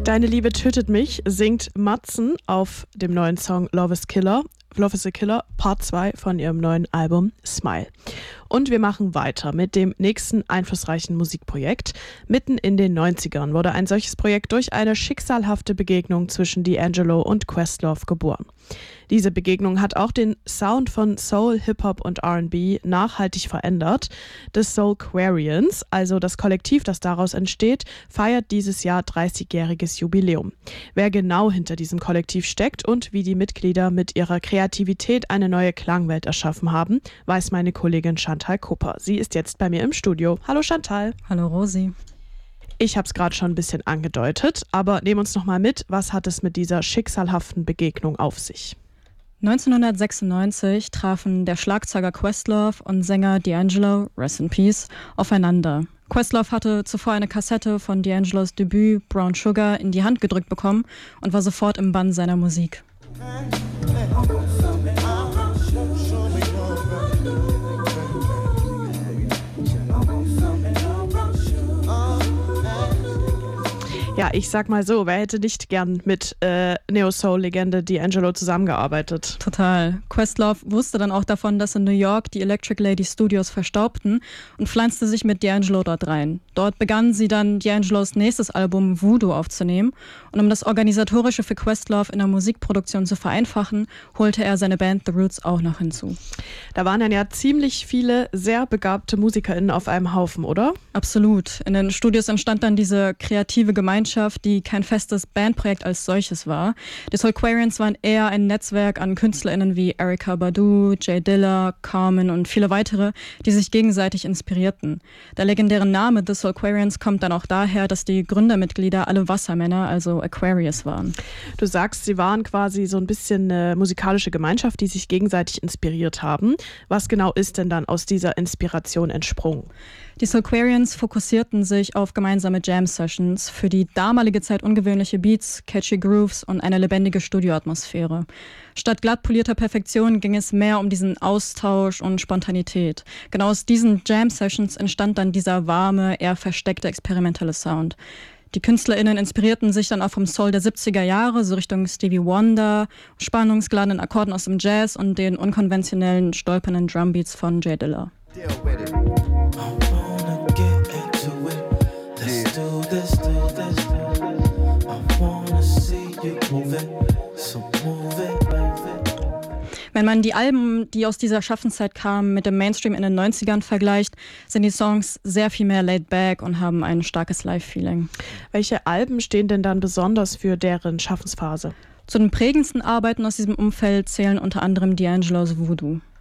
Deine Liebe tötet mich singt Matzen auf dem neuen Song Love is a Killer, Part 2 von ihrem neuen Album Smile. Und wir machen weiter mit dem nächsten einflussreichen Musikprojekt. Mitten in den 90ern wurde ein solches Projekt durch eine schicksalhafte Begegnung zwischen D'Angelo und Questlove geboren. Diese Begegnung hat auch den Sound von Soul, Hip-Hop und R&B nachhaltig verändert. The Soulquarians, also das Kollektiv, das daraus entsteht, feiert dieses Jahr 30-jähriges Jubiläum. Wer genau hinter diesem Kollektiv steckt und wie die Mitglieder mit ihrer Kreativität eine neue Klangwelt erschaffen haben, weiß meine Kollegin Chantal Kupper. Sie ist jetzt bei mir im Studio. Hallo Chantal. Hallo Rosi. Ich habe es gerade schon ein bisschen angedeutet, aber nehm uns noch mal mit, was hat es mit dieser schicksalhaften Begegnung auf sich? 1996 trafen der Schlagzeuger Questlove und Sänger D'Angelo, Rest in Peace, aufeinander. Questlove hatte zuvor eine Kassette von D'Angelos Debüt Brown Sugar in die Hand gedrückt bekommen und war sofort im Bann seiner Musik. Ja, ich sag mal so, wer hätte nicht gern mit Neo-Soul-Legende D'Angelo zusammengearbeitet? Total. Questlove wusste dann auch davon, dass in New York die Electric Lady Studios verstaubten und pflanzte sich mit D'Angelo dort rein. Dort begannen sie dann D'Angelos nächstes Album Voodoo aufzunehmen und um das Organisatorische für Questlove in der Musikproduktion zu vereinfachen, holte er seine Band The Roots auch noch hinzu. Da waren dann ja ziemlich viele sehr begabte MusikerInnen auf einem Haufen, oder? Absolut. In den Studios entstand dann diese kreative Gemeinschaft, die kein festes Bandprojekt als solches war. Die Soulquarians waren eher ein Netzwerk an KünstlerInnen wie Erykah Badu, Jay Dilla, Carmen und viele weitere, die sich gegenseitig inspirierten. Der legendäre Name The Soulquarians kommt dann auch daher, dass die Gründermitglieder alle Wassermänner, also Aquarius, waren. Du sagst, sie waren quasi so ein bisschen eine musikalische Gemeinschaft, die sich gegenseitig inspiriert haben. Was genau ist denn dann aus dieser Inspiration entsprungen? Die Soulquarians fokussierten sich auf gemeinsame Jam-Sessions für die damalige Zeit ungewöhnliche Beats, catchy Grooves und eine lebendige Studioatmosphäre. Statt glatt polierter Perfektion ging es mehr um diesen Austausch und Spontanität. Genau aus diesen Jam-Sessions entstand dann dieser warme, eher versteckte experimentelle Sound. Die KünstlerInnen inspirierten sich dann auch vom Soul der 70er Jahre, so Richtung Stevie Wonder, spannungsgeladenen Akkorden aus dem Jazz und den unkonventionellen, stolpernden Drumbeats von Jay Dilla. Wenn man die Alben, die aus dieser Schaffenszeit kamen, mit dem Mainstream in den 90ern vergleicht, sind die Songs sehr viel mehr laid back und haben ein starkes Live-Feeling. Welche Alben stehen denn dann besonders für deren Schaffensphase? Zu den prägendsten Arbeiten aus diesem Umfeld zählen unter anderem D'Angelos Voodoo.